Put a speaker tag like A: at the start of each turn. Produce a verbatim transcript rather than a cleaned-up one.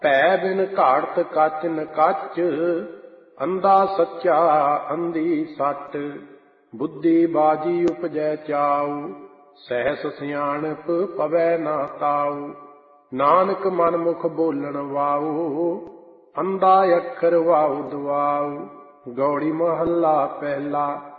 A: ਭੈ ਬਿਨ ਘਾੜਤ ਕੱਚ ਨ ਕੱਚ, ਅੰਧਾ ਸੱਚਾ ਅੰਧੀ ਸੱਟ। ਬੁੱਧੀ ਬਾਜੀ ਉਪਜੈ ਚਾਉ, ਸਹਿਸ ਸਿਆਣਪ ਪਵੈ ਨਾ ਤਾਉ। ਨਾਨਕ ਮਨ ਮੁਖ ਬੋਲਣ ਵਾਉ, ਅੰਧਾ ਅੱਖਰ ਵਾਉ ਦਵਾਉ। ਗੌੜੀ ਮਹੱਲਾ ਪਹਿਲਾ।